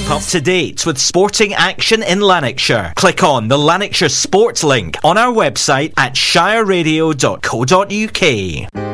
Keep up to date with sporting action in Lanarkshire. Click on the Lanarkshire Sports link on our website at shireradio.co.uk.